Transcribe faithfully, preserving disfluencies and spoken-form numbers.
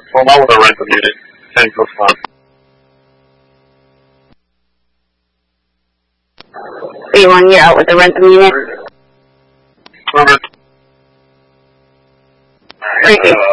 Well, not with a rental unit. Same for fun. So you want to get out with the rental unit? Robert. Thank you.